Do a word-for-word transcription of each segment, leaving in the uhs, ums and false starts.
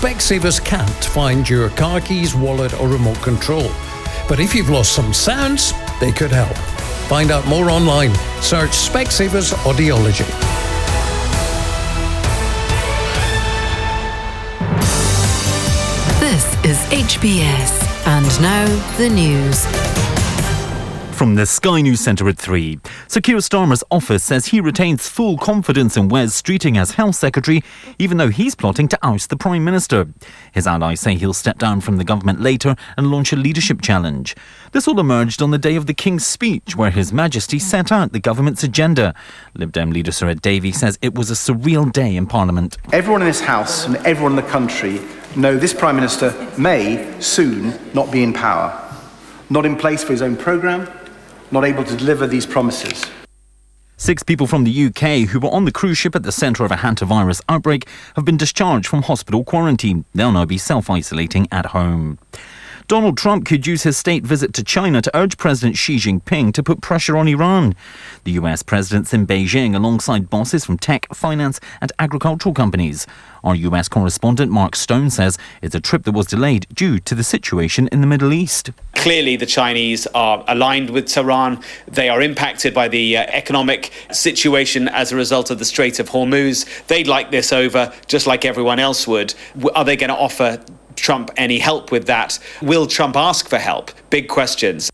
Specsavers can't find your car keys, wallet or remote control. But if you've lost some sounds, they could help. Find out more online. Search Specsavers Audiology. This is H B S. And now, the news. From the Sky News Centre at three. Sir Keir Starmer's office says he retains full confidence in Wes Streeting as Health Secretary, even though he's plotting to oust the Prime Minister. His allies say he'll step down from the government later and launch a leadership challenge. This all emerged on the day of the King's speech, where His Majesty set out the government's agenda. Lib Dem leader Sir Ed Davey says it was a surreal day in Parliament. Everyone in this House and everyone in the country know this Prime Minister may soon not be in power, not in place for his own programme, not able to deliver these promises. Six people from the U K who were on the cruise ship at the centre of a hantavirus outbreak have been discharged from hospital quarantine. They'll now be self-isolating at home. Donald Trump could use his state visit to China to urge President Xi Jinping to put pressure on Iran. The U S president's in Beijing alongside bosses from tech, finance and agricultural companies. Our U S correspondent Mark Stone says it's a trip that was delayed due to the situation in the Middle East. Clearly, the Chinese are aligned with Tehran. They are impacted by the uh, economic situation as a result of the Strait of Hormuz. They'd like this over, just like everyone else would. Are they going to offer Trump any help with that? Will Trump ask for help? Big questions.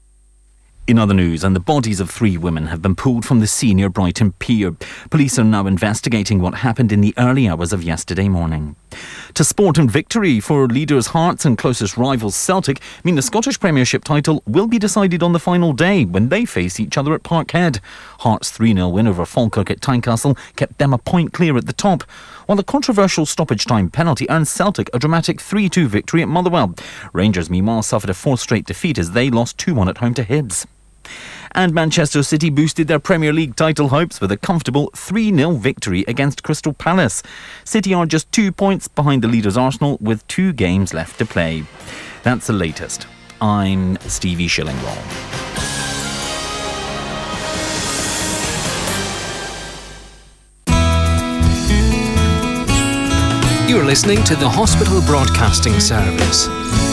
In other news, and the bodies of three women have been pulled from the sea near Brighton Pier. Police are now investigating what happened in the early hours of yesterday morning. To sport and victory for leaders Hearts and closest rivals Celtic mean the Scottish Premiership title will be decided on the final day when they face each other at Parkhead. Hearts' three nil win over Falkirk at Tynecastle kept them a point clear at the top, while the controversial stoppage time penalty earned Celtic a dramatic three two victory at Motherwell. Rangers meanwhile suffered a fourth straight defeat as they lost two one at home to Hibs. And Manchester City boosted their Premier League title hopes with a comfortable three nil victory against Crystal Palace. City are just two points behind the leaders Arsenal with two games left to play. That's the latest. I'm Stevie Shillingwall. You're listening to the Hospital Broadcasting Service.